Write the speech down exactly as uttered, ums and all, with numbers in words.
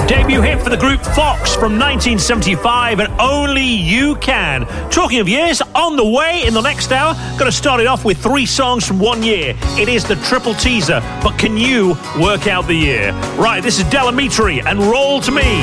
Debut hit for the group Fox from nineteen seventy-five, and Only You Can. Talking of years, on the way in the next hour, going to start it off with three songs from one year. It is the triple teaser, but can you work out the year? Right, this is Delamitri and Roll to Me.